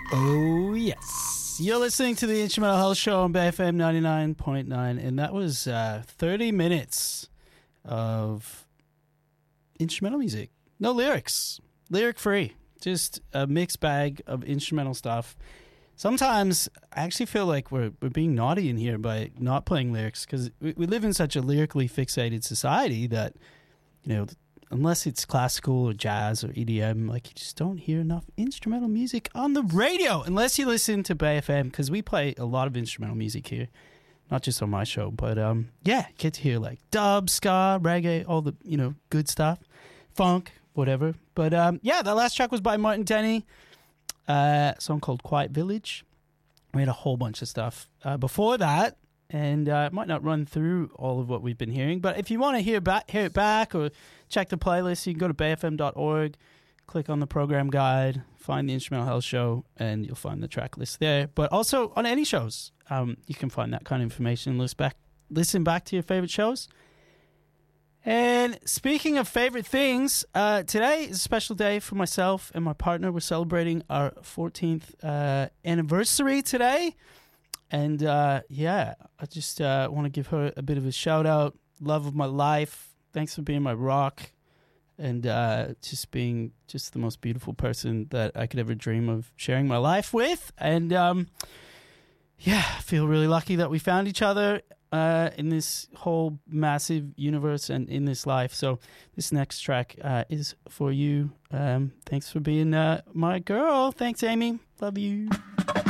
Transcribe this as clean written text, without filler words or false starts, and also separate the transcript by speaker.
Speaker 1: Oh, yes. You're listening to the Instrumental Health Show on BFM 99.9, and that was 30 minutes of instrumental music. No lyrics. Lyric-free. Just a mixed bag of instrumental stuff. Sometimes I actually feel like we're being naughty in here by not playing lyrics, because we live in such a lyrically fixated society that, you know, unless it's classical or jazz or EDM, like, you just don't hear enough instrumental music on the radio unless you listen to Bay FM, because we play a lot of instrumental music here, not just on my show, but yeah, get to hear like dub, ska, reggae, all the, you know, good stuff, funk, whatever. But yeah, that last track was by Martin Denny, a song called Quiet Village. We had a whole bunch of stuff before that, and I might not run through all of what we've been hearing, but if you want to hear it back or check the playlist, you can go to bayfm.org, click on the program guide, find the Instrumental Health Show, and you'll find the track list there. But also on any shows, you can find that kind of information. Listen back to your favorite shows. And speaking of favorite things, today is a special day for myself and my partner. We're celebrating our 14th anniversary today. And yeah, I just want to give her a bit of a shout out. Love of my life. Thanks for being my rock, and just being just the most beautiful person that I could ever dream of sharing my life with. And yeah, I feel really lucky that we found each other in this whole massive universe and in this life. So this next track is for you. Thanks for being my girl. Thanks, Amy. Love you.